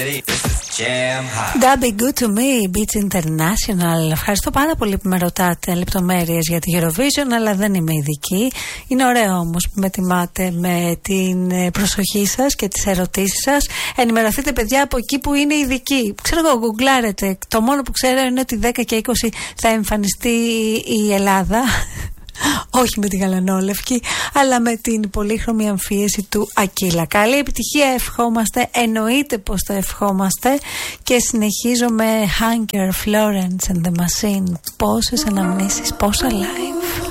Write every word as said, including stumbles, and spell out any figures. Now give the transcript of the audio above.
That'd be good to me, Beach International. Ευχαριστώ πάρα πολύ που με ρωτάτε λεπτομέρειες για τη Eurovision, αλλά δεν είμαι ειδική. Είναι ωραίο όμως που με τιμάτε με την προσοχή σας και τις ερωτήσεις σας. Ενημερωθείτε, παιδιά, από εκεί που είναι ειδικοί. Ξέρω εγώ, γκουγκλάρετε. Το μόνο που ξέρω είναι ότι δέκα και είκοσι θα εμφανιστεί η Ελλάδα. Όχι με τη γαλανόλευκη, αλλά με την πολύχρωμη αμφίεση του Ακύλα. Καλή επιτυχία ευχόμαστε, εννοείται πως το ευχόμαστε. Και συνεχίζω με Hunger, Florence and the Machine. Πόσες αναμνήσεις, πόσα live.